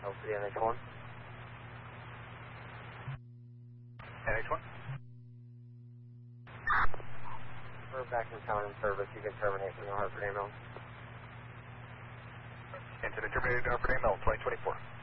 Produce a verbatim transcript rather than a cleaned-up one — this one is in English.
Hopefully N H one. N H one. We're back in town in service. You can terminate from the Hartford ambulance. Incident terminated, Hartford ambulance, twenty twenty-four.